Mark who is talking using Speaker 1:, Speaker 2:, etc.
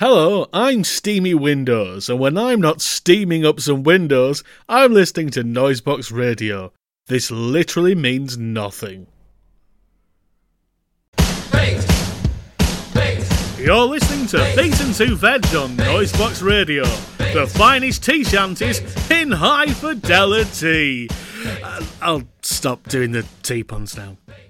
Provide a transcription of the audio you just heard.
Speaker 1: Hello, I'm Steamy Windows, and when I'm not steaming up some windows, I'm listening to Noisebox Radio. This literally means nothing. You're listening to Beaten to Veg on Noisebox Radio, the finest tea shanties in high fidelity. I'll stop doing the tea puns now.